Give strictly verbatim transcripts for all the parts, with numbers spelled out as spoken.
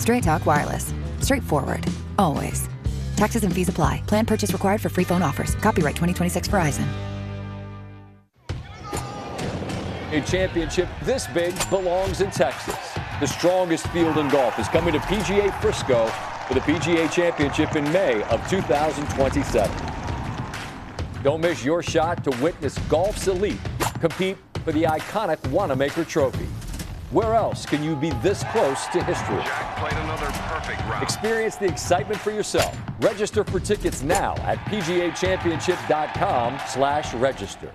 Straight Talk Wireless. Straightforward. Always. Taxes and fees apply. Plan purchase required for free phone offers. Copyright twenty twenty-six Verizon. A championship this big belongs in Texas. The strongest field in golf is coming to P G A Frisco for the P G A Championship in May of two thousand twenty-seven. Don't miss your shot to witness golf's elite compete for the iconic Wanamaker Trophy. Where else can you be this close to history? Jack played another perfect round. Experience the excitement for yourself. Register for tickets now at P G A championship dot com slash register.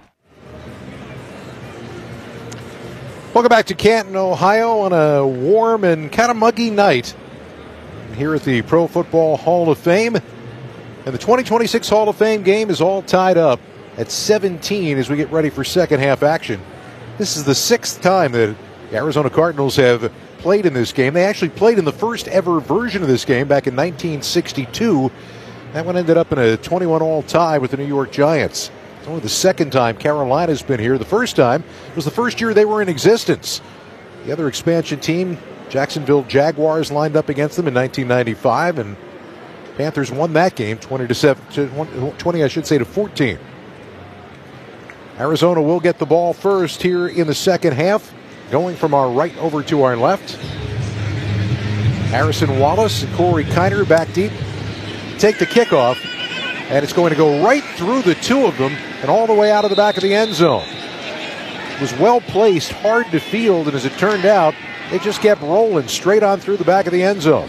Welcome back to Canton, Ohio on a warm and kind of muggy night here at the Pro Football Hall of Fame. And the twenty twenty-six Hall of Fame game is all tied up at seventeen as we get ready for second half action. This is the sixth time that the Arizona Cardinals have played in this game. They actually played in the first ever version of this game back in nineteen sixty-two. That one ended up in a twenty-one all tie with the New York Giants. It's only the second time Carolina's been here. The first time was the first year they were in existence. The other expansion team, Jacksonville Jaguars, lined up against them in nineteen ninety-five, and Panthers won that game twenty to seven, twenty, I should say, to fourteen. Arizona will get the ball first here in the second half, going from our right over to our left. Harrison Wallace and Corey Kiner back deep take the kickoff, and it's going to go right through the two of them and all the way out of the back of the end zone. It was well placed, hard to field, and as it turned out, they just kept rolling straight on through the back of the end zone.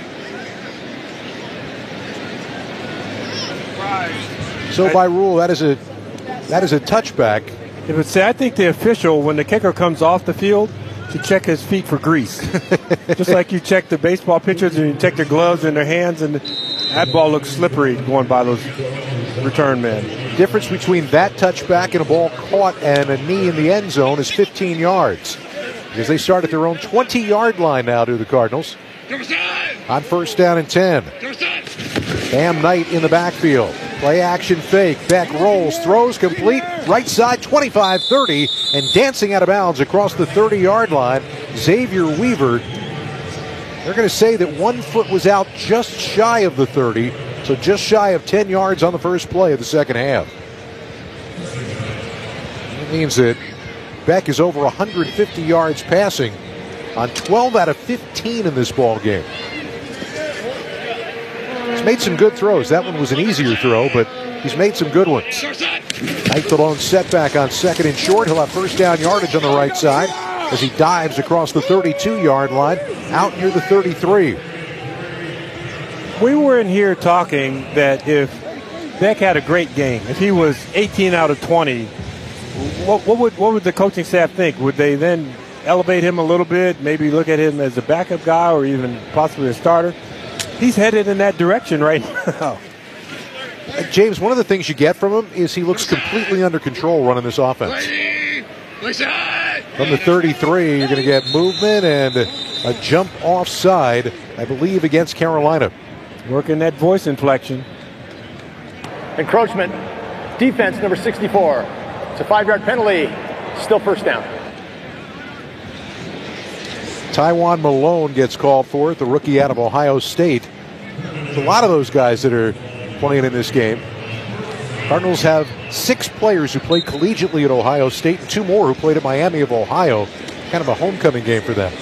So by rule, that is a that is a touchback. It would say, I think the official, when the kicker comes off the field, should check his feet for grease. Just like you check the baseball pitchers and you check their gloves and their hands, and that ball looks slippery going by those return men. Difference between that touchback and a ball caught and a knee in the end zone is fifteen yards. Because they start at their own twenty-yard line now to the Cardinals. On first down and ten. Bam Knight in the backfield. Play action fake. Beck rolls, throws complete. Right side, twenty-five thirty. And dancing out of bounds across the thirty-yard line, Xavier Weaver. They're going to say that one foot was out just shy of the thirty. So just shy of ten yards on the first play of the second half. That means that Beck is over one hundred fifty yards passing on twelve out of fifteen in this ball game. He's made some good throws. That one was an easier throw, but he's made some good ones. Knight the lone setback on second and short. He'll have first down yardage on the right side as he dives across the thirty-two-yard line out near the thirty-three. We were in here talking that if Beck had a great game, if he was eighteen out of twenty, what, what would what would the coaching staff think? Would they then elevate him a little bit, maybe look at him as a backup guy or even possibly a starter? He's headed in that direction right now. Uh, James, one of the things you get from him is he looks completely under control running this offense. From the thirty-three, you're going to get movement and a jump offside, I believe, against Carolina. Working that voice inflection. Encroachment. Defense number sixty-four. It's a five-yard penalty. Still first down. Tywone Malone gets called for it, the rookie out of Ohio State. There's a lot of those guys that are playing in this game. Cardinals have six players who played collegiately at Ohio State and two more who played at Miami of Ohio. Kind of a homecoming game for them.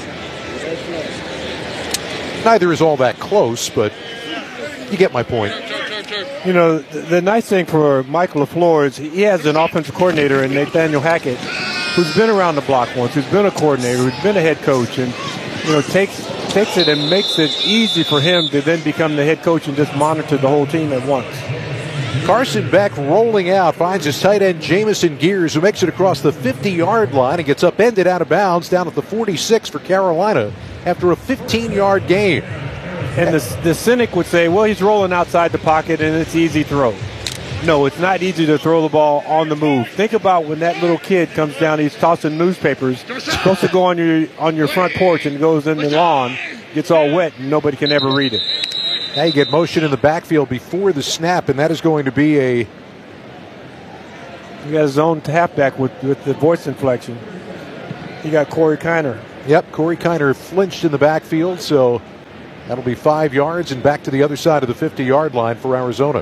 Neither is all that close, but you get my point. You know, the, the nice thing for Michael LaFleur is he has an offensive coordinator in Nathaniel Hackett who's been around the block once, who's been a coordinator, who's been a head coach, and, you know, takes takes it and makes it easy for him to then become the head coach and just monitor the whole team at once. Carson Beck rolling out, finds his tight end Jamison Gears, who makes it across the fifty-yard line and gets upended out of bounds down at the forty-six for Carolina after a fifteen-yard gain. And the, the cynic would say, well, he's rolling outside the pocket and it's easy throw. No, it's not easy to throw the ball on the move. Think about when that little kid comes down, he's tossing newspapers, supposed to go on your on your front porch and goes in the lawn, gets all wet, and nobody can ever read it. Now you get motion in the backfield before the snap, and that is going to be a... He got his own halfback with, with the voice inflection. He got Corey Kiner. Yep, Corey Kiner flinched in the backfield, so That'll be five yards and back to the other side of the fifty-yard line for Arizona.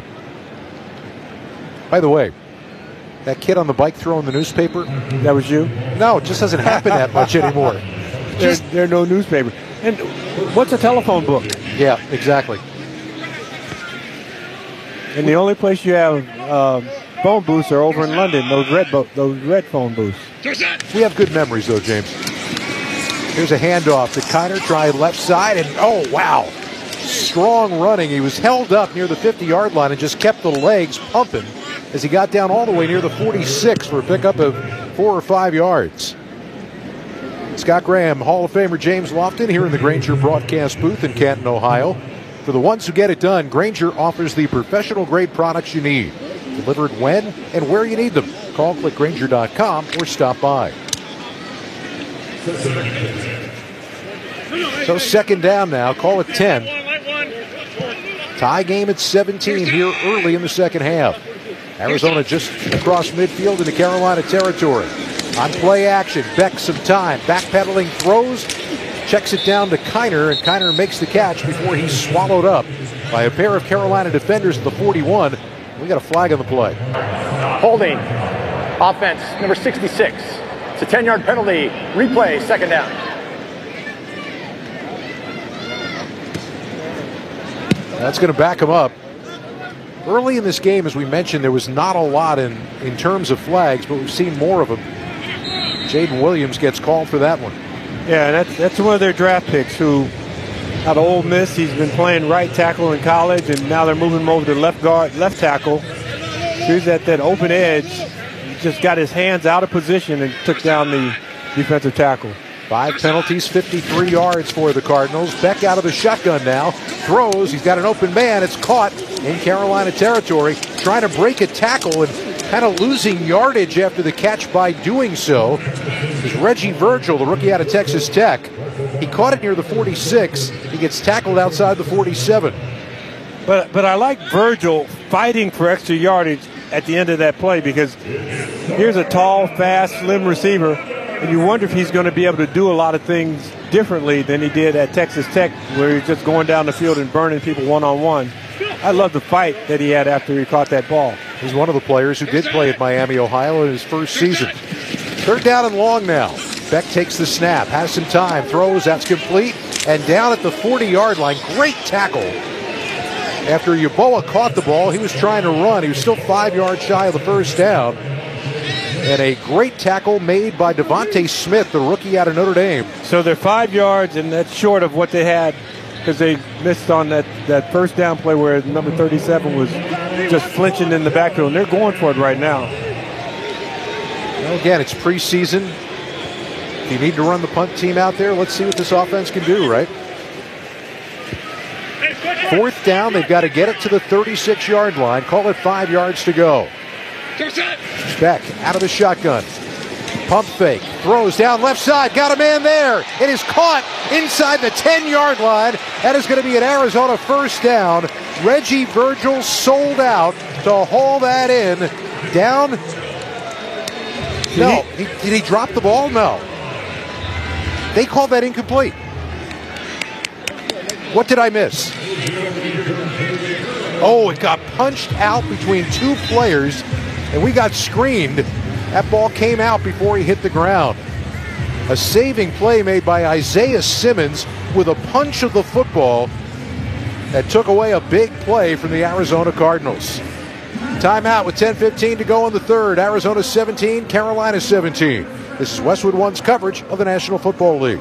By the way, that kid on the bike throwing the newspaper, that was you? No, it just doesn't happen that much anymore. There's there are no newspaper. And what's a telephone book? Yeah, exactly. And the only place you have uh, phone booths are over in London, those red bo- those red phone booths. We have good memories, though, James. Here's a handoff to Kiner, try left side, and oh, wow. Strong running. He was held up near the fifty-yard line and just kept the legs pumping as he got down all the way near the forty-six for a pickup of four or five yards. Scott Graham, Hall of Famer James Lofton here in the Grainger broadcast booth in Canton, Ohio. For the ones who get it done, Grainger offers the professional-grade products you need, delivered when and where you need them. Call click grainger dot com or stop by. So second down now, call it ten. Tie game at seventeen here early in the second half. Arizona just across midfield into Carolina territory. On play action, Beck some time, backpedaling throws, checks it down to Kiner, and Kiner makes the catch before he's swallowed up by a pair of Carolina defenders at the forty-one. We got a flag on the play. Holding. Offense, number sixty-six. It's a ten-yard penalty. Replay, second down. That's going to back him up. Early in this game, as we mentioned, there was not a lot in, in terms of flags, but we've seen more of them. Jaden Williams gets called for that one. Yeah, that's that's one of their draft picks who, out of Ole Miss, he's been playing right tackle in college, and now they're moving him over to left guard, left tackle. He's at that open edge. He just got his hands out of position and took down the defensive tackle. Five penalties, fifty-three yards for the Cardinals. Beck out of the shotgun now. Throws. He's got an open man. It's caught in Carolina territory. Trying to break a tackle and kind of losing yardage after the catch by doing so is Reggie Virgil, the rookie out of Texas Tech. He caught it near the forty-six. He gets tackled outside the forty-seven. But but I like Virgil fighting for extra yardage at the end of that play, because here's a tall, fast, slim receiver, and you wonder if he's going to be able to do a lot of things differently than he did at Texas Tech, where he's just going down the field and burning people one-on-one. I love the fight that he had after he caught that ball. He's one of the players who did play at Miami, Ohio in his first season. Third down and long now. Beck takes the snap, has some time, throws, that's complete, and down at the forty-yard line. Great tackle. After Yeboah caught the ball, he was trying to run. He was still five yards shy of the first down. And a great tackle made by Devontae Smith, the rookie out of Notre Dame. So they're five yards, and that's short of what they had because they missed on that, that first down play where number thirty-seven was just flinching in the backfield. And they're going for it right now. Well, again, it's preseason. If you need to run the punt team out there, let's see what this offense can do, right? Fourth down, they've got to get it to the thirty-six-yard line. Call it five yards to go. Beck out of the shotgun. Pump fake. Throws down left side. Got a man there. It is caught inside the ten-yard line. That is going to be an Arizona first down. Reggie Virgil sold out to haul that in. Down. No. He, did he drop the ball? No. They called that incomplete. What did I miss? Oh, it got punched out between two players, and we got screened. That ball came out before he hit the ground. A saving play made by Isaiah Simmons with a punch of the football that took away a big play from the Arizona Cardinals. Timeout with ten fifteen to go in the third. Arizona seventeen, Carolina seventeen. This is Westwood One's coverage of the National Football League.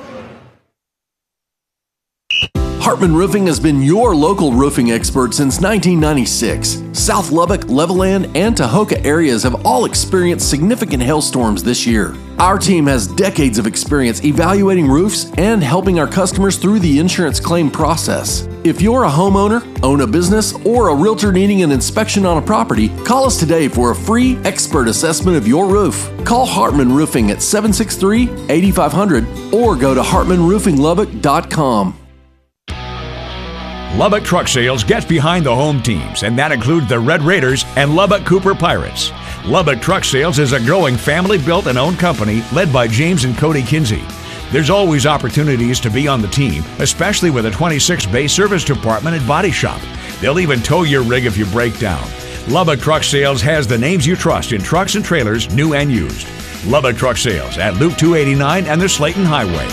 Hartman Roofing has been your local roofing expert since nineteen ninety-six. South Lubbock, Levelland, and Tahoka areas have all experienced significant hailstorms this year. Our team has decades of experience evaluating roofs and helping our customers through the insurance claim process. If you're a homeowner, own a business, or a realtor needing an inspection on a property, call us today for a free expert assessment of your roof. Call Hartman Roofing at seven six three, eight five zero zero or go to hartman roofing lubbock dot com. Lubbock Truck Sales gets behind the home teams, and that includes the Red Raiders and Lubbock Cooper Pirates. Lubbock Truck Sales is a growing family-built and owned company led by James and Cody Kinsey. There's always opportunities to be on the team, especially with a twenty-six bay service department at Body Shop. They'll even tow your rig if you break down. Lubbock Truck Sales has the names you trust in trucks and trailers, new and used. Lubbock Truck Sales at Loop two eighty-nine and the Slayton Highway.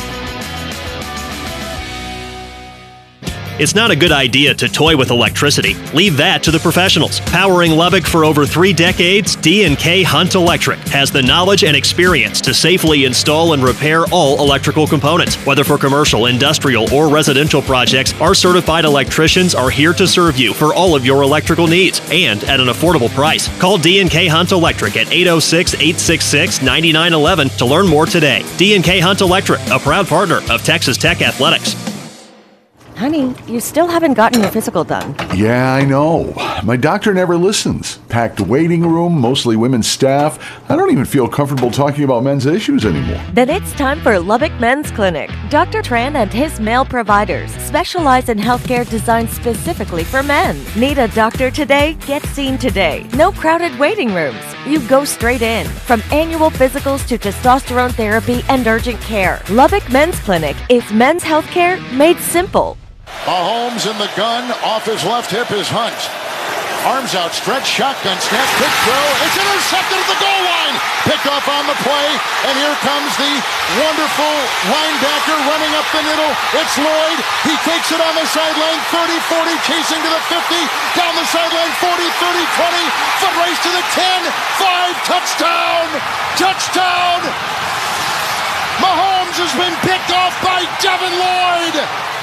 It's not a good idea to toy with electricity. Leave that to the professionals. Powering Lubbock for over three decades, D and K Hunt Electric has the knowledge and experience to safely install and repair all electrical components. Whether for commercial, industrial, or residential projects, our certified electricians are here to serve you for all of your electrical needs and at an affordable price. Call D and K Hunt Electric at eight oh six, eight six six, nine nine one one to learn more today. D and K Hunt Electric, a proud partner of Texas Tech Athletics. Honey, you still haven't gotten your physical done. Yeah, I know. My doctor never listens. Packed waiting room, mostly women's staff. I don't even feel comfortable talking about men's issues anymore. Then it's time for Lubbock Men's Clinic. Doctor Tran and his male providers specialize in healthcare designed specifically for men. Need a doctor today? Get seen today. No crowded waiting rooms. You go straight in. From annual physicals to testosterone therapy and urgent care, Lubbock Men's Clinic is men's healthcare made simple. Mahomes in the gun, off his left hip is Hunt. Arms outstretched, shotgun snap, quick throw. It's intercepted at the goal line. Picked off on the play, and here comes the wonderful linebacker running up the middle. It's Lloyd. He takes it on the sideline, thirty forty, chasing to the fifty. Down the sideline, forty, thirty, twenty. Foot race to the ten, five, touchdown! Touchdown! Mahomes has been picked off by Devin Lloyd.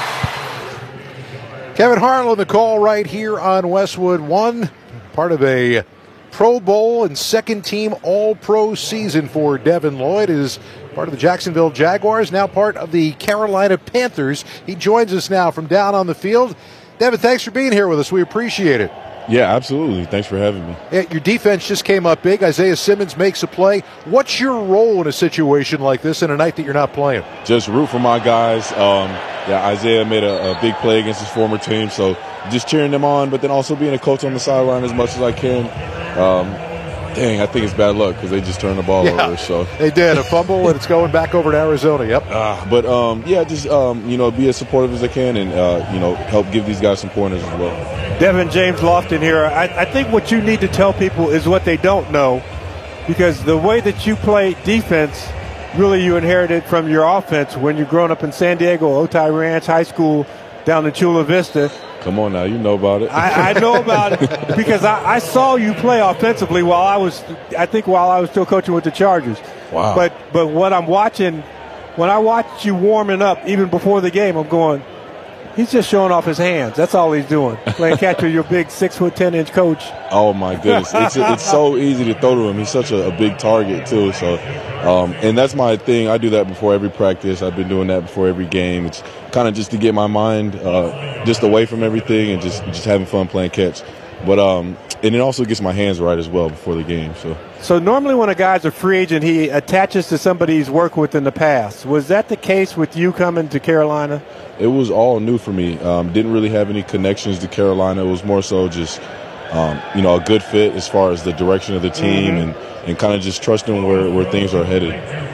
Kevin Harlan, the call right here on Westwood One, part of a Pro Bowl and second team All-Pro season for Devin Lloyd, is part of the Jacksonville Jaguars, now part of the Carolina Panthers. He joins us now from down on the field. Devin, thanks for being here with us. We appreciate it. Yeah, absolutely. Thanks for having me. Yeah, your defense just came up big. Isaiah Simmons makes a play. What's your role in a situation like this in a night that you're not playing? Just root for my guys. Um, yeah, Isaiah made a, a big play against his former team, so just cheering them on, but then also being a coach on the sideline as much as I can. Um, dang, I think it's bad luck because they just turned the ball yeah, over. So they did. A fumble, and it's going back over to Arizona. Yep. Uh, but, um, yeah, just, um, you know, be as supportive as I can and, uh, you know, help give these guys some pointers as well. Devin, James Lofton here. I, I think what you need to tell people is what they don't know, because the way that you play defense, really you inherited from your offense when you're growing up in San Diego, Otay Ranch High School down in Chula Vista. Come on now, you know about it. I, I know about it because I, I saw you play offensively while I was, I think while I was still coaching with the Chargers. Wow. But, but what I'm watching, when I watch you warming up even before the game, I'm going, he's just showing off his hands. That's all he's doing. Playing catch with your big six foot ten inch coach. Oh my goodness, it's it's so easy to throw to him. He's such a, a big target too. So, um, and that's my thing. I do that before every practice. I've been doing that before every game. It's kind of just to get my mind uh, just away from everything and just just having fun playing catch. But um, and it also gets my hands right as well before the game. So. So normally when a guy's a free agent, he attaches to somebody he's worked with in the past. Was that the case with you coming to Carolina? It was all new for me. Um, didn't really have any connections to Carolina. It was more so just, um, you know, a good fit as far as the direction of the team mm-hmm. and, and kind of just trusting where, where things are headed.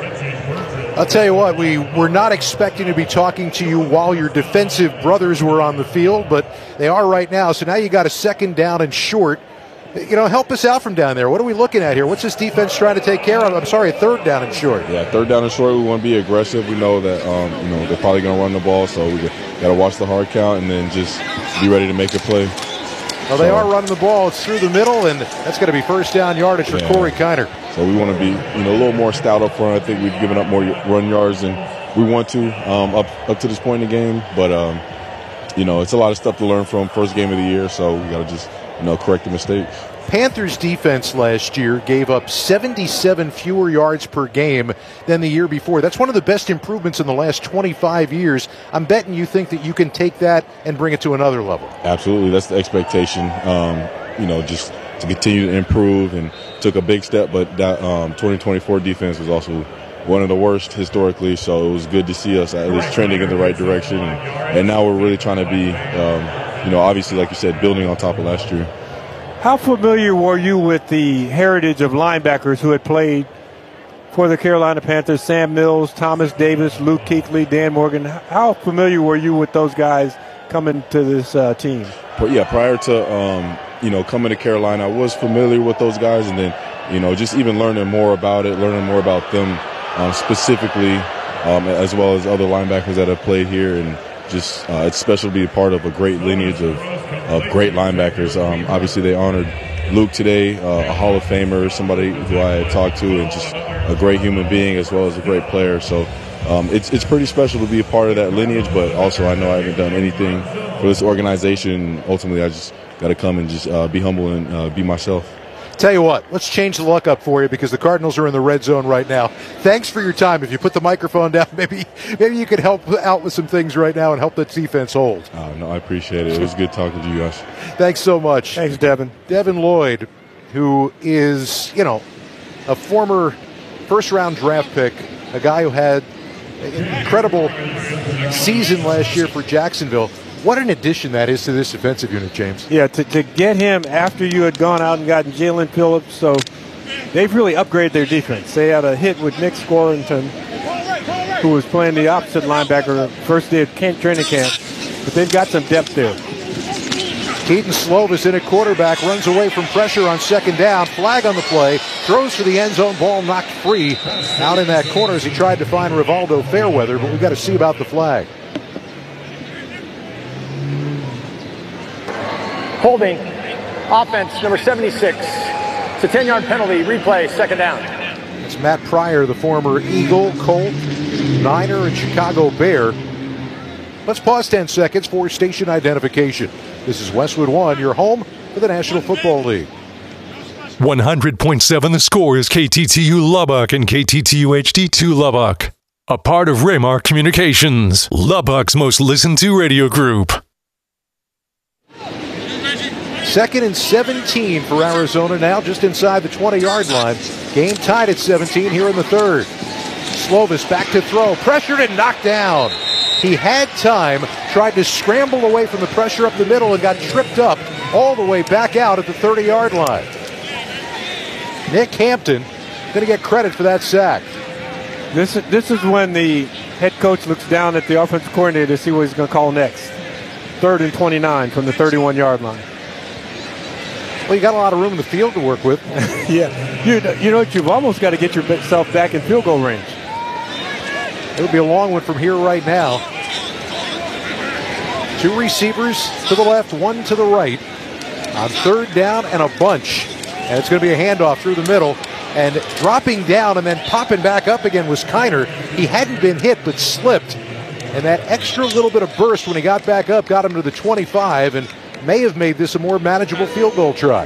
I'll tell you what, we were not expecting to be talking to you while your defensive brothers were on the field, but they are right now. So now you got a second down and short. You know, help us out from down there. What are we looking at here? What's this defense trying to take care of? I'm sorry, a third down and short. Yeah, third down and short. We want to be aggressive. We know that um, you know they're probably going to run the ball, so we got to watch the hard count and then just be ready to make a play. Well, they so, are running the ball. It's through the middle, and that's going to be first down yardage for yeah. Corey Kiner. So we want to be, you know, a little more stout up front. I think we've given up more run yards than we want to um, up up to this point in the game. But um, you know, it's a lot of stuff to learn from first game of the year, so we got to just you know correct the mistakes. Panthers defense last year gave up seventy-seven fewer yards per game than the year before. That's one of the best improvements in the last twenty-five years. I'm betting you think that you can take that and bring it to another level. Absolutely. That's the expectation, um, you know, just to continue to improve, and took a big step, but that um, twenty twenty-four defense was also one of the worst historically, so it was good to see us at least trending in the right direction. And, and now we're really trying to be, um, you know, obviously, like you said, building on top of last year. How familiar were you with the heritage of linebackers who had played for the Carolina Panthers, Sam Mills, Thomas Davis, Luke Kuechly, Dan Morgan. How familiar were you with those guys coming to this uh, team? But yeah, prior to um, you know coming to Carolina, I was familiar with those guys, and then you know just even learning more about it, learning more about them um, specifically, um, as well as other linebackers that have played here, and just uh, it's special to be a part of a great lineage of of great linebackers. Um, obviously, they honored Luke today, uh, a Hall of Famer, somebody who I had talked to, and just a great human being as well as a great player. So um, it's it's pretty special to be a part of that lineage, but also I know I haven't done anything for this organization. Ultimately, I just got to come and just uh, be humble and uh, be myself. Tell you what, let's change the luck up for you because the Cardinals are in the red zone right now. Thanks for your time. If you put the microphone down, maybe maybe you could help out with some things right now and help that defense hold. Oh, no, I appreciate it. It was good talking to you guys. Thanks so much. Thanks, Devin. Devin Lloyd, who is, you know, a former first-round draft pick, a guy who had an incredible season last year for Jacksonville. What an addition that is to this defensive unit, James. Yeah, to, to get him after you had gone out and gotten Jalen Phillips, so they've really upgraded their defense. They had a hit with Nick Scorington, who was playing the opposite linebacker first day of camp, training camp, but they've got some depth there. Keaton Slovis in at quarterback, runs away from pressure on second down. Flag on the play, throws for the end zone, ball knocked free out in that corner as he tried to find Rivaldo Fairweather, but we've got to see about the flag. Holding, offense, number seventy-six. It's a ten-yard penalty, replay, second down. It's Matt Pryor, the former Eagle, Colt, Niner, and Chicago Bear. Let's pause ten seconds for station identification. This is Westwood One, your home for the National Football League. one hundred point seven The Score is K T T U Lubbock and K T T U H D two Lubbock. A part of Raymar Communications, Lubbock's most listened to radio group. Second and seventeen for Arizona now, just inside the twenty-yard line. Game tied at seventeen here in the third. Slovis back to throw, pressured and knocked down. He had time, tried to scramble away from the pressure up the middle and got tripped up all the way back out at the thirty-yard line. Nick Hampton going to get credit for that sack. This is, this is when the head coach looks down at the offensive coordinator to see what he's going to call next. Third and twenty-nine from the thirty-one-yard line. Well, you got a lot of room in the field to work with. Yeah. You, you know what? You've almost got to get yourself back in field goal range. It'll be a long one from here right now. Two receivers to the left, one to the right. On third down and a bunch. And it's going to be a handoff through the middle. And dropping down and then popping back up again was Kiner. He hadn't been hit but slipped. And that extra little bit of burst when he got back up got him to the twenty-five and may have made this a more manageable field goal try.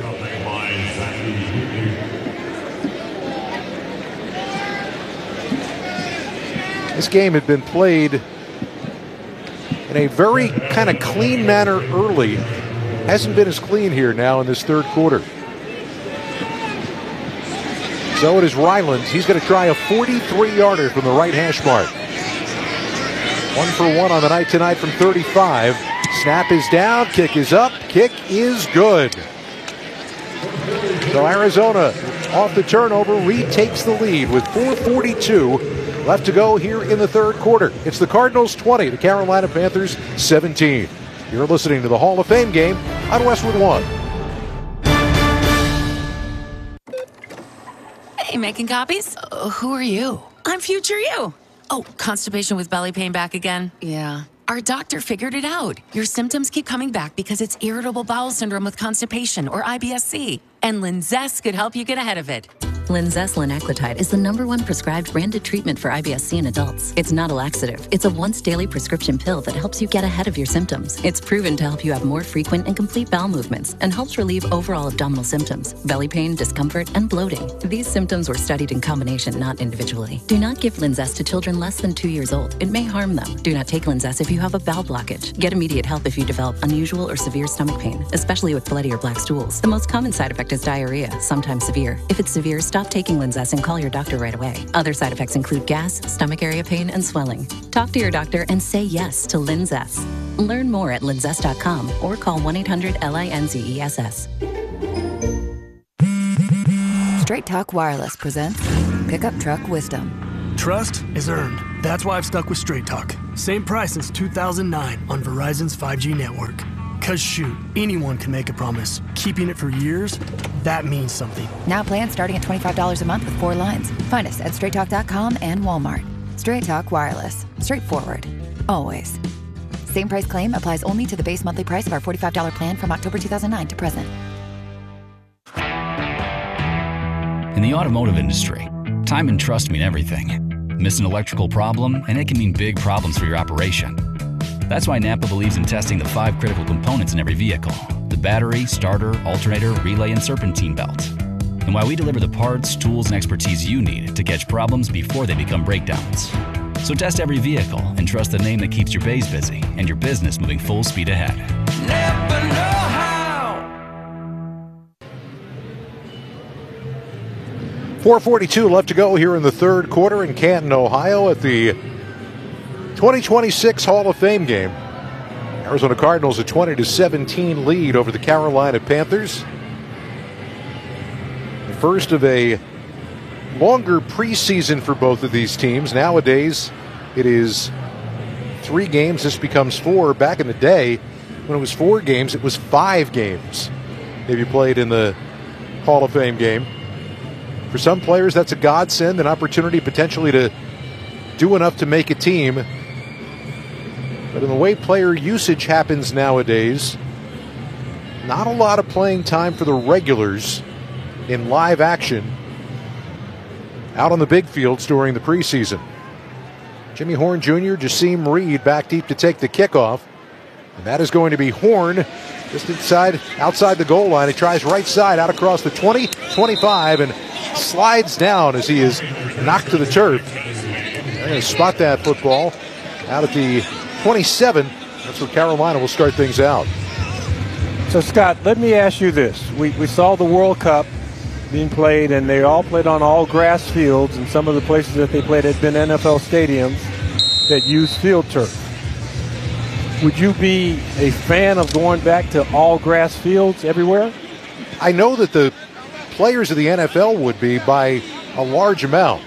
This game had been played in a very kind of clean manner early. Hasn't been as clean here now in this third quarter. So it is Rylands. He's going to try a forty-three-yarder from the right hash mark. One for one on the night tonight from thirty-five. Snap is down, kick is up, kick is good. So Arizona off the turnover retakes the lead with four forty-two left to go here in the third quarter. It's the Cardinals twenty, the Carolina Panthers seventeen. You're listening to the Hall of Fame game on Westwood One. Hey, making copies? Uh, who are you? I'm future you. Oh, constipation with belly pain back again? Yeah. Our doctor figured it out. Your symptoms keep coming back because it's irritable bowel syndrome with constipation, or I B S C. And Linzess could help you get ahead of it. Linzess linaclotide is the number one prescribed branded treatment for I B S C in adults. It's not a laxative. It's a once-daily prescription pill that helps you get ahead of your symptoms. It's proven to help you have more frequent and complete bowel movements and helps relieve overall abdominal symptoms, belly pain, discomfort, and bloating. These symptoms were studied in combination, not individually. Do not give Linzess to children less than two years old. It may harm them. Do not take Linzess if you have a bowel blockage. Get immediate help if you develop unusual or severe stomach pain, especially with bloody or black stools. The most common side effect is diarrhea, sometimes severe. If it's severe, stop taking Linzess and call your doctor right away. Other side effects include gas, stomach area pain, and swelling. Talk to your doctor and say yes to Linzess. Learn more at linzess dot com or call one eight hundred L I N Z E S S. Straight Talk Wireless presents Pickup Truck Wisdom. Trust is earned. That's why I've stuck with Straight Talk. Same price since two thousand nine on Verizon's five G network. Cause shoot, anyone can make a promise. Keeping it for years, that means something. Now plans starting at twenty-five dollars a month with four lines. Find us at straight talk dot com and Walmart. Straight Talk Wireless. Straightforward. Always. Same price claim applies only to the base monthly price of our forty-five dollars plan from October two thousand nine to present. In the automotive industry, time and trust mean everything. Miss an electrical problem, and it can mean big problems for your operation. That's why Napa believes in testing the five critical components in every vehicle: the battery, starter, alternator, relay, and serpentine belt. And why we deliver the parts, tools, and expertise you need to catch problems before they become breakdowns. So test every vehicle and trust the name that keeps your bays busy and your business moving full speed ahead. Napa know-how. four forty-two left to go here in the third quarter in Canton, Ohio at the twenty twenty-six Hall of Fame game. Arizona Cardinals a twenty to seventeen lead over the Carolina Panthers. The first of a longer preseason for both of these teams. Nowadays, it is three games. This becomes four. Back in the day, when it was four games, it was five games if you played in the Hall of Fame game. For some players, that's a godsend, an opportunity potentially to do enough to make a team. But in the way player usage happens nowadays, not a lot of playing time for the regulars in live action out on the big fields during the preseason. Jimmy Horn Junior, Jasim Reed back deep to take the kickoff. And that is going to be Horn just inside, outside the goal line. He tries right side out across the twenty, twenty-five, and slides down as he is knocked to the turf. They're going to spot that football out at the twenty-seven. That's where Carolina will start things out. So, Scott, let me ask you this. We, we saw the World Cup being played, and they all played on all grass fields, and some of the places that they played had been N F L stadiums that use field turf. Would you be a fan of going back to all grass fields everywhere? I know that the players of the N F L would be by a large amount.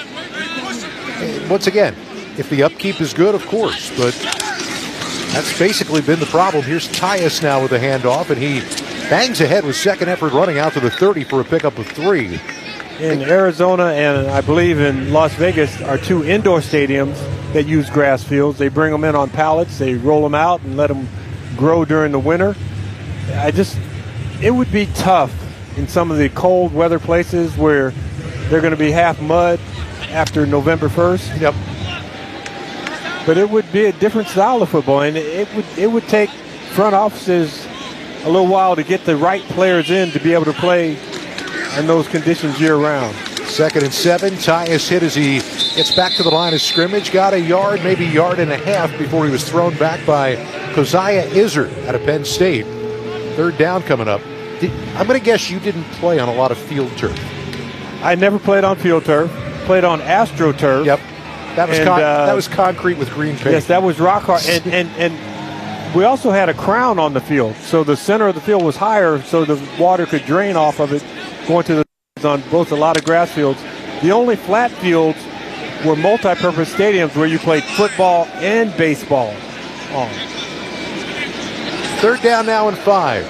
Once again, if the upkeep is good, of course, but that's basically been the problem. Here's Tyus now with a handoff, and he bangs ahead with second effort running out to the thirty for a pickup of three. In Arizona and I believe in Las Vegas are two indoor stadiums that use grass fields. They bring them in on pallets, they roll them out and let them grow during the winter. I just, it would be tough in some of the cold weather places where they're going to be half mud after November first. Yep. But it would be a different style of football, and it would it would take front offices a little while to get the right players in to be able to play in those conditions year-round. Second and seven. Tyus hit as he gets back to the line of scrimmage. Got a yard, maybe yard and a half before he was thrown back by Keziah Izzard out of Penn State. Third down coming up. Did, I'm going to guess you didn't play on a lot of field turf. I never played on field turf. Played on AstroTurf. Yep. That was and, con- uh, that was concrete with green paint. Yes, that was rock hard. And, and, and we also had a crown on the field. So the center of the field was higher so the water could drain off of it going to the on both a lot of grass fields. The only flat fields were multi-purpose stadiums where you played football and baseball on. Third down now and five.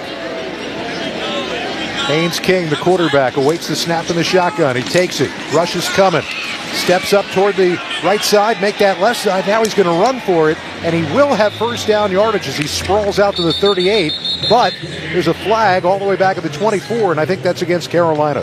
Haynes King, the quarterback, awaits the snap in the shotgun. He takes it. Rush is coming. Steps up toward the right side, make that left side. Now he's going to run for it, and he will have first down yardage as he sprawls out to the thirty-eight. But there's a flag all the way back at the twenty-four, and I think that's against Carolina.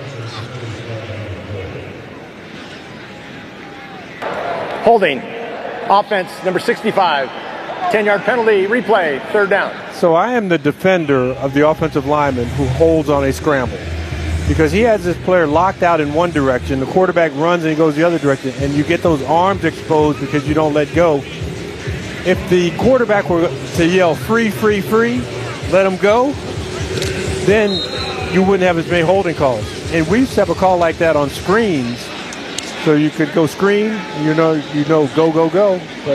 Holding. Offense, number sixty-five. ten-yard penalty, replay, third down. So I am the defender of the offensive lineman who holds on a scramble. Because he has this player locked out in one direction, the quarterback runs and he goes the other direction, and you get those arms exposed because you don't let go. If the quarterback were to yell free, free, free, let him go, then you wouldn't have as many holding calls. And we used to have a call like that on screens. So you could go screen, you know, you know, go, go, go. But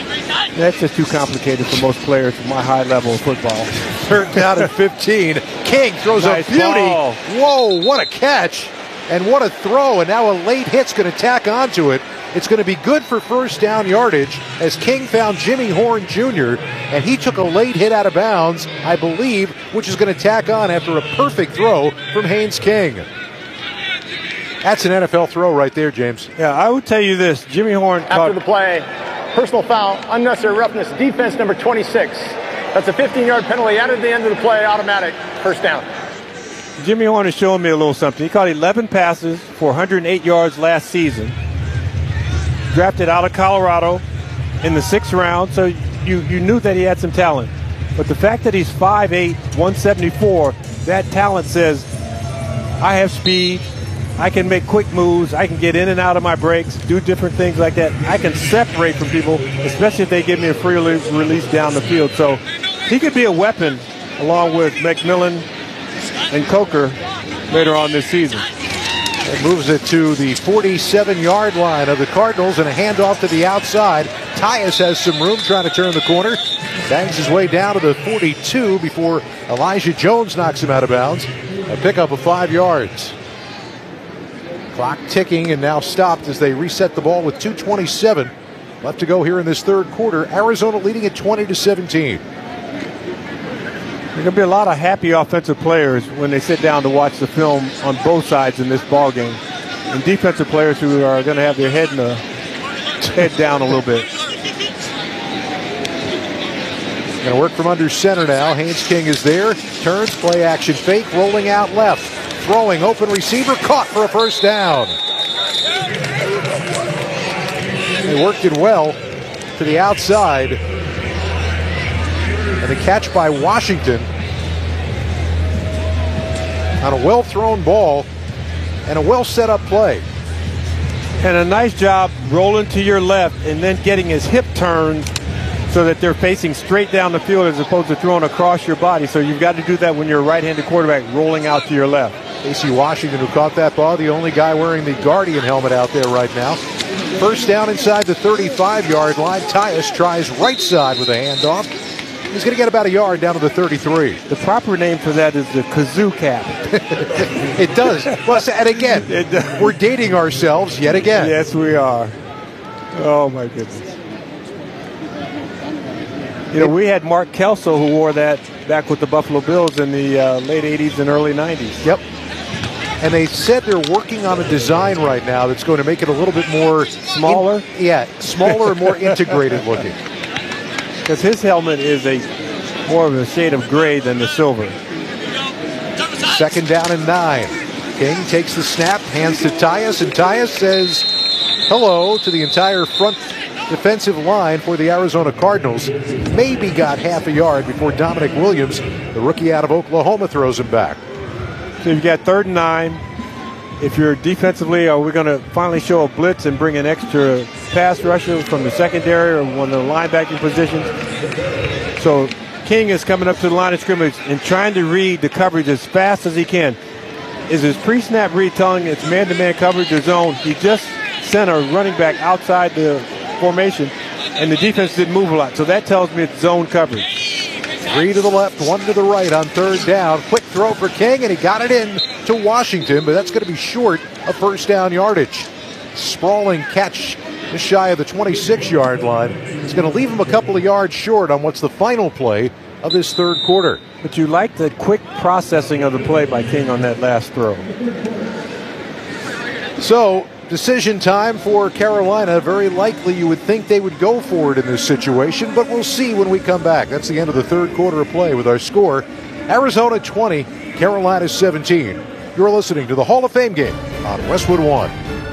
that's just too complicated for most players at my high level of football. Third down at fifteen. King throws Nice a beauty. ball. Whoa, what a catch. And what a throw. And now a late hit's going to tack onto it. It's going to be good for first down yardage as King found Jimmy Horn Junior And he took a late hit out of bounds, I believe, which is going to tack on after a perfect throw from Haynes King. That's an N F L throw right there, James. Yeah, I would tell you this. Jimmy Horn After caught the play, personal foul, unnecessary roughness, defense number twenty-six. That's a fifteen-yard penalty added at the end of the play, automatic, first down. Jimmy Horn is showing me a little something. He caught eleven passes for one hundred eight yards last season. Drafted out of Colorado in the sixth round, so you, you knew that he had some talent. But the fact that he's five eight, one seventy-four, that talent says, I have speed, I can make quick moves, I can get in and out of my breaks, do different things like that. I can separate from people, especially if they give me a free release down the field. So he could be a weapon along with McMillan and Coker later on this season. It moves it to the forty-seven-yard line of the Cardinals and a handoff to the outside. Tyus has some room trying to turn the corner. Bangs his way down to the forty-two before Elijah Jones knocks him out of bounds. A pickup of five yards. Clock ticking and now stopped as they reset the ball with two twenty-seven left to go here in this third quarter. Arizona leading at twenty to seventeen. There's going to be a lot of happy offensive players when they sit down to watch the film on both sides in this ball game, and defensive players who are going to have their head in the head down a little bit. Going to work from under center now. Haynes King is there. Turns, play action fake, rolling out left. Throwing, open receiver, caught for a first down. They worked it well to the outside. And a catch by Washington on a well-thrown ball and a well-set-up play. And a nice job rolling to your left and then getting his hip turned so that they're facing straight down the field as opposed to throwing across your body. So you've got to do that when you're a right-handed quarterback rolling out to your left. Casey Washington, who caught that ball, the only guy wearing the Guardian helmet out there right now. First down inside the thirty-five-yard line. Tyus tries right side with a handoff. He's going to get about a yard down to the thirty-three. The proper name for that is the kazoo cap. It does. Well, and again, it, we're dating ourselves yet again. Yes, we are. Oh, my goodness. You know, we had Mark Kelso who wore that back with the Buffalo Bills in the uh, late eighties and early nineties. Yep. And they said they're working on a design right now that's going to make it a little bit more smaller. In, yeah, smaller and more integrated looking. Because his helmet is a more of a shade of gray than the silver. Second down and nine. King takes the snap, hands to Tyus, and Tyus says hello to the entire front defensive line for the Arizona Cardinals. Maybe got half a yard before Dominic Williams, the rookie out of Oklahoma, throws him back. So you've got third and nine. If you're defensively, are we going to finally show a blitz and bring an extra pass rusher from the secondary or one of the linebacking positions? So King is coming up to the line of scrimmage and trying to read the coverage as fast as he can. Is his pre-snap read telling it's man-to-man coverage or zone? He just sent a running back outside the formation, and the defense didn't move a lot. So that tells me it's zone coverage. Three to the left, one to the right on third down. Quick throw for King, and he got it in to Washington, but that's going to be short of first down yardage. Sprawling catch just shy of the twenty-six-yard line. It's going to leave him a couple of yards short on what's the final play of this third quarter. But you like the quick processing of the play by King on that last throw. So, decision time for Carolina. Very likely you would think they would go for it in this situation, but we'll see when we come back. That's the end of the third quarter of play with our score. Arizona twenty, Carolina seventeen. You're listening to the Hall of Fame game on Westwood One.